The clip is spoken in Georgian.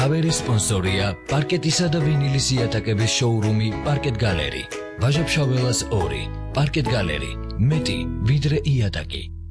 მთავარი სპონსორია პარკეტისა და ვინილის იატაკების შოურუმი პარკეტ გალერი. ვაჟა-ფშაველას 2, პარკეტ გალერი, მეტი ვიდრე იატაკი.